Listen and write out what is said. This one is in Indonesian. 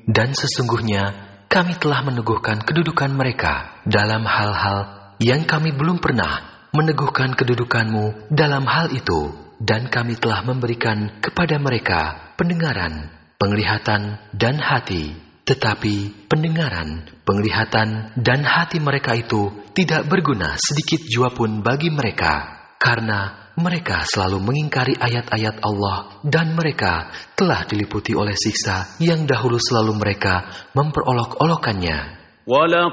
Dan sesungguhnya kami telah meneguhkan kedudukan mereka dalam hal-hal yang kami belum pernah meneguhkan kedudukanmu dalam hal itu. Dan kami telah memberikan kepada mereka pendengaran, penglihatan, dan hati. Tetapi pendengaran, penglihatan, dan hati mereka itu tidak berguna sedikit jua pun bagi mereka, karena mereka selalu mengingkari ayat-ayat Allah, dan mereka telah diliputi oleh siksa yang dahulu selalu mereka memperolok-olokannya. وَلَقَدْ